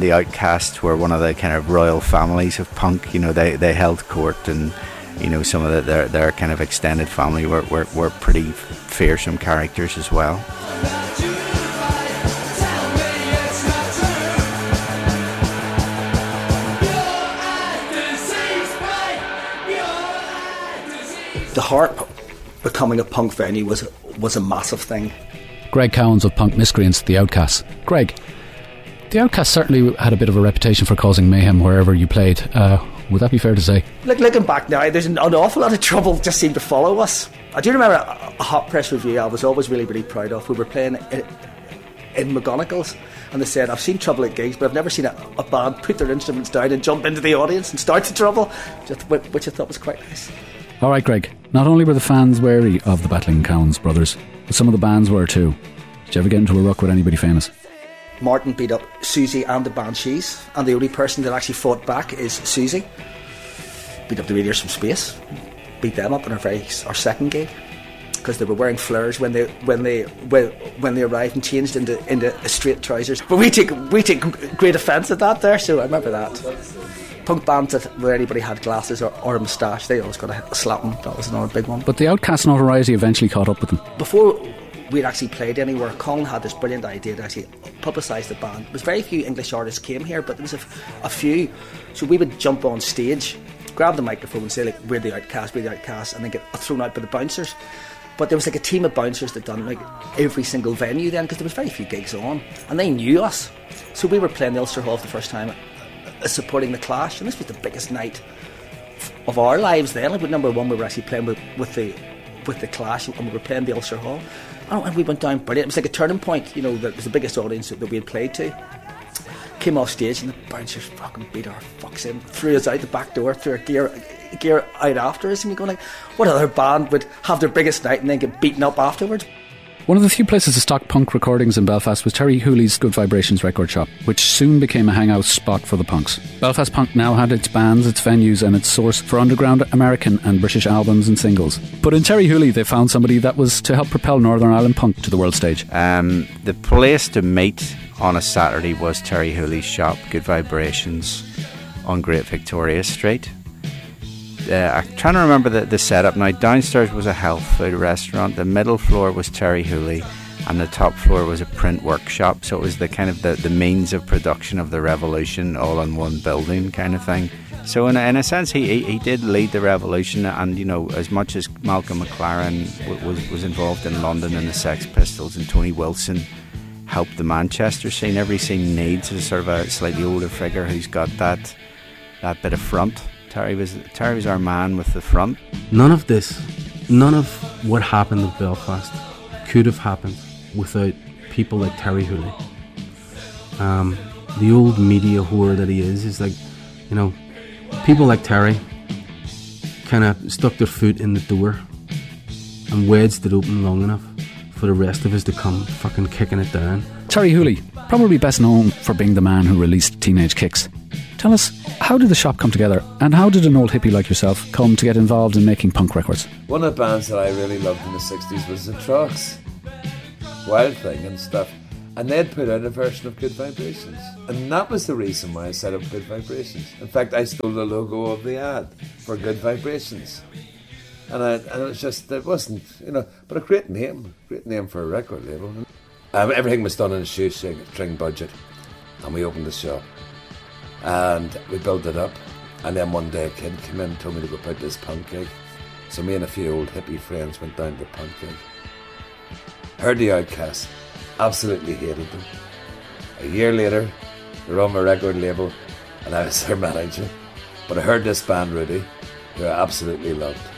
the Outcasts were one of the kind of royal families of punk. You know, they held court, and you know, some of their kind of extended family were pretty fearsome characters as well. The Harp becoming a punk venue was a massive thing. Greg Cowans of Punk Miscreants, the Outcasts. Greg, the Outcasts certainly had a bit of a reputation for causing mayhem wherever you played. Would that be fair to say? Looking back now, there's an awful lot of trouble just seemed to follow us. I do remember a Hot Press review I was always really, really proud of. We were playing in McGonagall's, and they said, I've seen trouble at gigs, but I've never seen a band put their instruments down and jump into the audience and start the trouble, which I thought was quite nice. Alright, Greg, not only were the fans wary of the battling Cowans brothers, but some of the bands were too. Did you ever get into a ruck with anybody famous? Martin beat up Susie and the Banshees, and the only person that actually fought back is Susie. Beat up the Raiders from Space, beat them up in our second gig, because they were wearing flares when they arrived and changed into straight trousers. But we take great offence at that there, so I remember that. Punk bands where anybody had glasses or a moustache, they always got a slap them. That was another big one. But the Outcast notoriety eventually caught up with them. Before we'd actually played anywhere, Colin had this brilliant idea to actually publicise the band. There was very few English artists came here, but there was a few. So we would jump on stage, grab the microphone and say, like, we're the Outcasts, and then get thrown out by the bouncers. But there was like a team of bouncers that done like every single venue then, because there was very few gigs on, and they knew us. So we were playing the Ulster Hall for the first time, supporting the Clash, and this was the biggest night of our lives then. Like, number one, we were actually playing with the Clash, and we were playing the Ulster Hall, and we went down brilliant. It was like a turning point, you know. That was the biggest audience that we had played to. Came off stage and the bouncers fucking beat our fucks in, threw us out the back door, threw our gear out after us, and we go like, what other band would have their biggest night and then get beaten up afterwards? One of the few places to stock punk recordings in Belfast was Terry Hooley's Good Vibrations record shop, which soon became a hangout spot for the punks. Belfast punk now had its bands, its venues and its source for underground American and British albums and singles. But in Terry Hooley they found somebody that was to help propel Northern Ireland punk to the world stage. The place to meet on a Saturday was Terry Hooley's shop, Good Vibrations, on Great Victoria Street. I'm trying to remember the setup now. Downstairs was a health food restaurant, the middle floor was Terry Hooley, and the top floor was a print workshop. So it was the kind of the means of production of the revolution all in one building kind of thing. So in a sense he did lead the revolution, and you know, as much as Malcolm McLaren was involved in London and the Sex Pistols, and Tony Wilson helped the Manchester scene, every scene needs a sort of a slightly older figure who's got that bit of front. Terry was our man with the front. None of what happened in Belfast could have happened without people like Terry Hooley. The old media whore that he is like, you know, people like Terry kind of stuck their foot in the door and wedged it open long enough for the rest of us to come fucking kicking it down. Terry Hooley, probably best known for being the man who released Teenage Kicks. Tell us, how did the shop come together, and how did an old hippie like yourself come to get involved in making punk records? One of the bands that I really loved in the 60s was the Trucks, Wild Thing and stuff, and they'd put out a version of Good Vibrations, and that was the reason why I set up Good Vibrations. In fact, I stole the logo of the ad for Good Vibrations, and it wasn't, you know, but a great name for a record label. Everything was done in a shoestring budget, and we opened the shop. And we built it up, and then one day a kid came in and told me to go put this punk gig. So me and a few old hippie friends went down to the punk gig. Heard the Outcasts, absolutely hated them. A year later, they were on my record label, and I was their manager. But I heard this band, Rudy, who I absolutely loved.